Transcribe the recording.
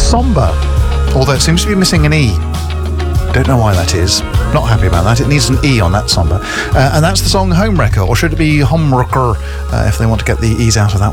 somber, although it seems to be missing an E. Don't know why that is. Not happy about that. It needs an E on that somber. And that's the song Homewrecker, or should it be Homewrecker, if they want to get the E's out of that one.